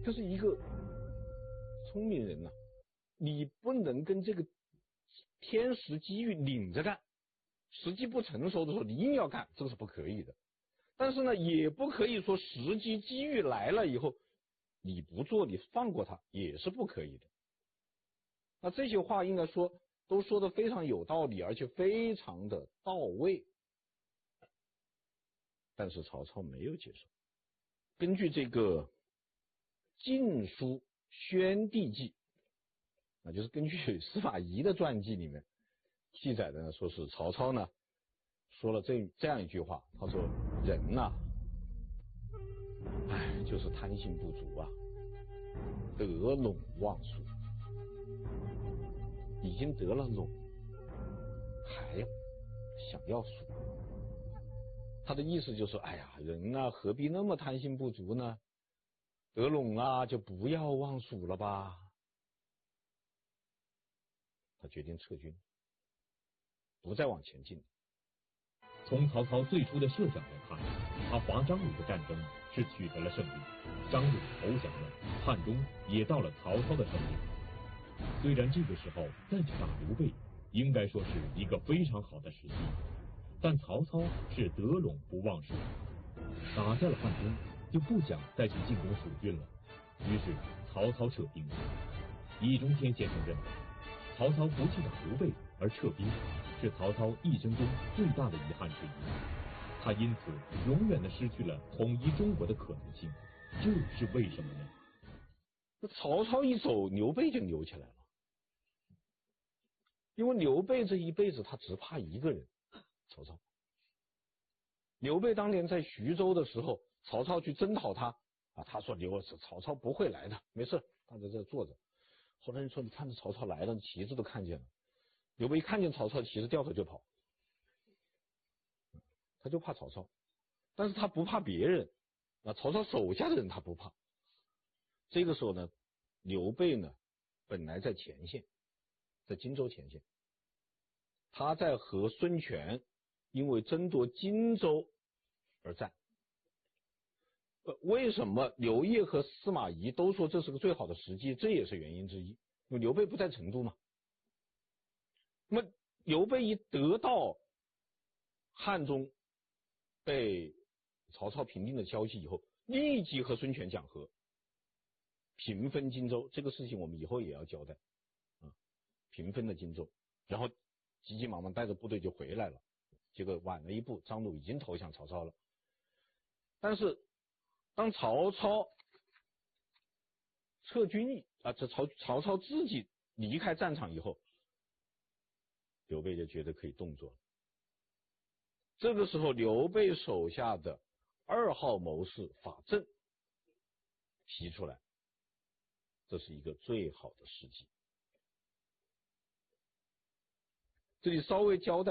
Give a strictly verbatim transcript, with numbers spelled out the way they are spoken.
可是一个聪明人呐、啊，你不能跟这个天时机遇领着干，时机不成熟的时候你硬要干，这个是不可以的。但是呢，也不可以说时机机遇来了以后你不做，你放过它也是不可以的。那这些话应该说都说得非常有道理，而且非常的到位。但是曹操没有接受。根据这个《晋书·宣帝纪》，那就是根据司马懿的传记里面记载的呢，说是曹操呢说了这这样一句话，他说人呐、啊，哎，就是贪心不足啊，得陇望蜀，已经得了陇，还想要蜀。他的意思就是，哎呀，人啊，何必那么贪心不足呢？得陇啊，就不要望蜀了吧。他决定撤军，不再往前进。 从曹操最初的设想来看，他伐张鲁的战争是取得了胜利，张鲁投降了，汉中也到了曹操的手里。虽然这个时候再去打刘备，应该说是一个非常好的时机，但曹操是得陇不忘蜀，打下了汉中，就不想再去进攻蜀军了。于是曹操撤兵。易中天先生认为，曹操不去打刘备而撤兵，是曹操一生中最大的遗憾之一。他因此永远的失去了统一中国的可能性，这是为什么呢？ 那曹操一走，刘备就牛起来了。因为刘备这一辈子他只怕一个人，曹操。刘备当年在徐州的时候，曹操去征讨他啊，他说刘曹操不会来的，没事，他在这坐着。后来人说你看着曹操来了，旗子都看见了。刘备一看见曹操，旗子掉头就跑，他就怕曹操，但是他不怕别人啊，曹操手下的人他不怕。这个时候呢，刘备呢本来在前线，在荆州前线，他在和孙权因为争夺荆州而战。呃，为什么刘烨和司马懿都说这是个最好的时机？这也是原因之一。因为刘备不在成都嘛。那么刘备一得到汉中被曹操平定的消息以后，立即和孙权讲和，平分荆州。这个事情我们以后也要交代啊，平分了荆州，然后急急忙忙带着部队就回来了。结果晚了一步，张鲁已经投降曹操了。但是当曹操撤军啊，这曹曹操自己离开战场以后，刘备就觉得可以动作了。这个时候，刘备手下的二号谋士法正提出来，这是一个最好的时机。这里稍微交代